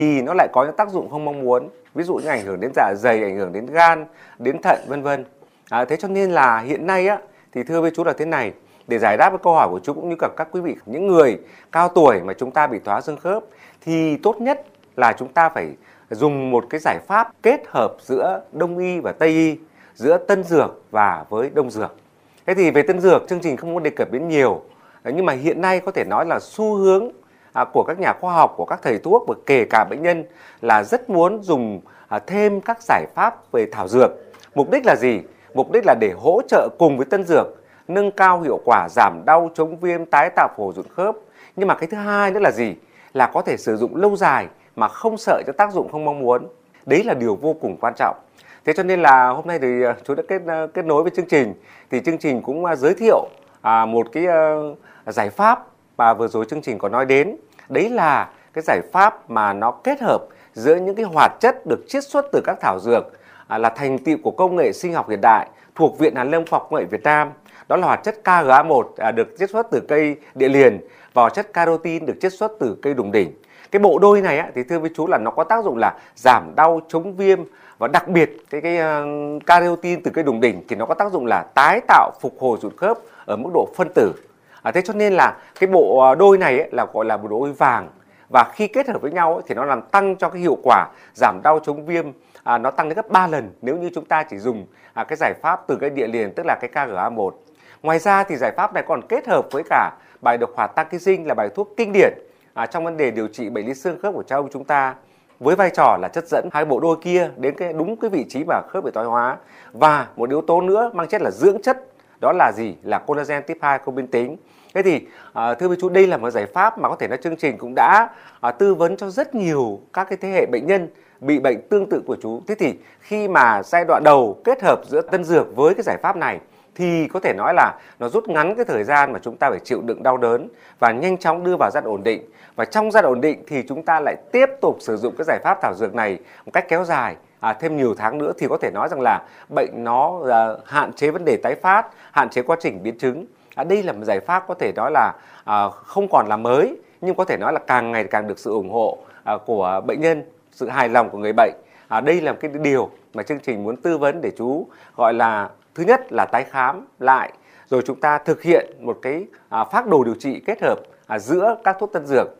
thì nó lại có những tác dụng không mong muốn, ví dụ như ảnh hưởng đến dạ dày, ảnh hưởng đến gan, đến thận vân vân. Thế cho nên là hiện nay á thì thưa với chú là thế này, để giải đáp cái câu hỏi của chú cũng như các quý vị, những người cao tuổi mà chúng ta bị thoái xương khớp thì tốt nhất là chúng ta phải dùng một cái giải pháp kết hợp giữa Đông y và Tây y, giữa tân dược và với Đông dược. Thế thì về tân dược chương trình không muốn đề cập đến nhiều, nhưng mà hiện nay có thể nói là xu hướng của các nhà khoa học, của các thầy thuốc và kể cả bệnh nhân là rất muốn dùng thêm các giải pháp về thảo dược. Mục đích là gì? Mục đích là để hỗ trợ cùng với tân dược nâng cao hiệu quả giảm đau, chống viêm, tái tạo phục hồi sụn khớp. Nhưng mà cái thứ hai nữa là gì? Là có thể sử dụng lâu dài mà không sợ cho tác dụng không mong muốn. Đấy là điều vô cùng quan trọng. Thế cho nên là hôm nay thì chú đã kết nối với chương trình, thì chương trình cũng giới thiệu một cái giải pháp mà vừa rồi chương trình có nói đến. Đấy là cái giải pháp mà nó kết hợp giữa những cái hoạt chất được chiết xuất từ các thảo dược, là thành tựu của công nghệ sinh học hiện đại thuộc Viện Hàn Lâm Khoa học Công nghệ Việt Nam. Đó là hoạt chất KGA1 được chiết xuất từ cây địa liền và hoạt chất carotin được chiết xuất từ cây đùng đỉnh. Cái bộ đôi này thì thưa với chú là nó có tác dụng là giảm đau, chống viêm, và đặc biệt cái carotin từ cây đùng đỉnh thì nó có tác dụng là tái tạo phục hồi sụn khớp ở mức độ phân tử. Thế cho nên là cái bộ đôi này là gọi là bộ đôi vàng, và khi kết hợp với nhau thì nó làm tăng cho cái hiệu quả giảm đau chống viêm, nó tăng đến gấp 3 lần nếu như chúng ta chỉ dùng cái giải pháp từ cái địa liền, tức là cái KGA1. Ngoài ra thì giải pháp này còn kết hợp với cả bài độc hoạt tăng ký sinh, là bài thuốc kinh điển trong vấn đề điều trị bệnh lý xương khớp của cha ông chúng ta, với vai trò là chất dẫn hai bộ đôi kia đến đúng cái vị trí mà khớp bị thoái hóa. Và một yếu tố nữa mang chất là dưỡng chất, đó là gì? Là collagen type 2 không biến tính. Thế thì thưa với chú, đây là một giải pháp mà có thể là chương trình cũng đã tư vấn cho rất nhiều các cái thế hệ bệnh nhân bị bệnh tương tự của chú. Thế thì khi mà giai đoạn đầu kết hợp giữa tân dược với cái giải pháp này thì có thể nói là nó rút ngắn cái thời gian mà chúng ta phải chịu đựng đau đớn và nhanh chóng đưa vào giai đoạn ổn định. Và trong giai đoạn ổn định thì chúng ta lại tiếp tục sử dụng cái giải pháp thảo dược này một cách kéo dài thêm nhiều tháng nữa, thì có thể nói rằng là bệnh nó hạn chế vấn đề tái phát, hạn chế quá trình biến chứng. Đây là một giải pháp có thể nói là không còn là mới, nhưng có thể nói là càng ngày càng được sự ủng hộ của bệnh nhân, sự hài lòng của người bệnh. Đây là cái điều mà chương trình muốn tư vấn để chú gọi là thứ nhất là tái khám lại, rồi chúng ta thực hiện một cái phác đồ điều trị kết hợp giữa các thuốc tân dược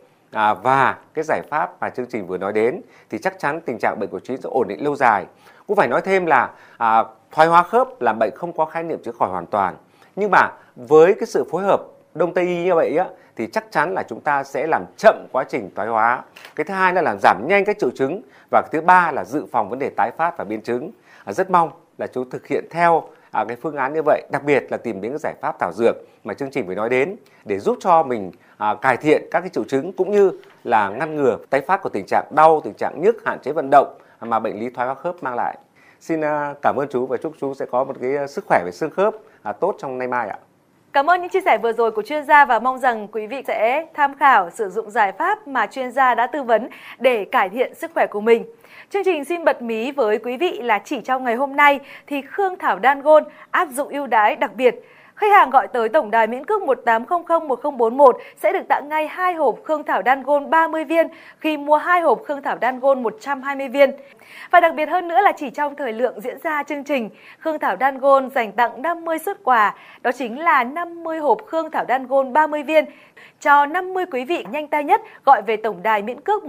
và cái giải pháp mà chương trình vừa nói đến, thì chắc chắn tình trạng bệnh của chú sẽ ổn định lâu dài. Cũng phải nói thêm là thoái hóa khớp là bệnh không có khái niệm chữa khỏi hoàn toàn, nhưng mà với cái sự phối hợp Đông Tây y như vậy thì chắc chắn là chúng ta sẽ làm chậm quá trình thoái hóa. Cái thứ hai là làm giảm nhanh các triệu chứng, và cái thứ ba là dự phòng vấn đề tái phát và biến chứng. Rất mong là chú thực hiện theo cái phương án như vậy, đặc biệt là tìm đến cái giải pháp thảo dược mà chương trình vừa nói đến để giúp cho mình cải thiện các cái triệu chứng cũng như là ngăn ngừa tái phát của tình trạng đau, tình trạng nhức, hạn chế vận động mà bệnh lý thoái hóa khớp mang lại. Xin cảm ơn chú và chúc chú sẽ có một cái sức khỏe về xương khớp tốt trong nay mai ạ. Cảm ơn những chia sẻ vừa rồi của chuyên gia và mong rằng quý vị sẽ tham khảo sử dụng giải pháp mà chuyên gia đã tư vấn để cải thiện sức khỏe của mình. Chương trình xin bật mí với quý vị là chỉ trong ngày hôm nay thì Khương Thảo Đan Gold áp dụng ưu đãi đặc biệt. Khách hàng gọi tới tổng đài miễn cước 18001041 sẽ được tặng ngay 2 hộp Khương Thảo Đan Gold 30 viên khi mua 2 hộp Khương Thảo Đan Gold 120 viên. Và đặc biệt hơn nữa là chỉ trong thời lượng diễn ra chương trình, Khương Thảo Đan Gold dành tặng 50 suất quà, đó chính là 50 hộp Khương Thảo Đan Gold 30 viên cho 50 quý vị nhanh tay nhất gọi về tổng đài miễn cước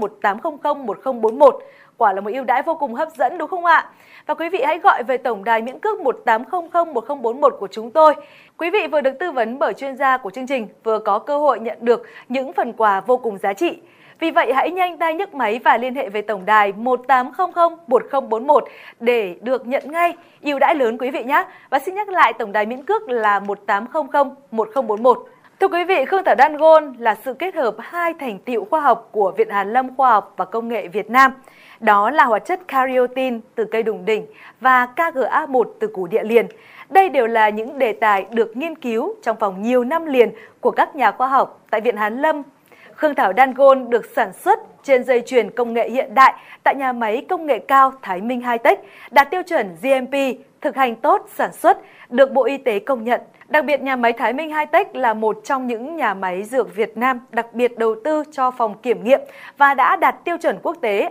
18001041. Quả là một ưu đãi vô cùng hấp dẫn đúng không ạ? Và quý vị hãy gọi về tổng đài miễn cước 18001041 của chúng tôi. Quý vị vừa được tư vấn bởi chuyên gia của chương trình, vừa có cơ hội nhận được những phần quà vô cùng giá trị. Vì vậy hãy nhanh tay nhấc máy và liên hệ về tổng đài 18001041 để được nhận ngay ưu đãi lớn quý vị nhé. Và xin nhắc lại tổng đài miễn cước là 18001041. Thưa quý vị, Khương Thảo Đan Gold là sự kết hợp hai thành tựu khoa học của Viện Hàn Lâm Khoa học và Công nghệ Việt Nam. Đó là hoạt chất carotin từ cây đùng đỉnh và KGA1 từ củ địa liền. Đây đều là những đề tài được nghiên cứu trong vòng nhiều năm liền của các nhà khoa học tại Viện Hàn Lâm. Khương Thảo Đan Gold được sản xuất trên dây chuyền công nghệ hiện đại tại nhà máy công nghệ cao Thái Minh High Tech, đạt tiêu chuẩn GMP thực hành tốt sản xuất, được Bộ Y tế công nhận. Đặc biệt, nhà máy Thái Minh Hi-Tech là một trong những nhà máy dược Việt Nam đặc biệt đầu tư cho phòng kiểm nghiệm và đã đạt tiêu chuẩn quốc tế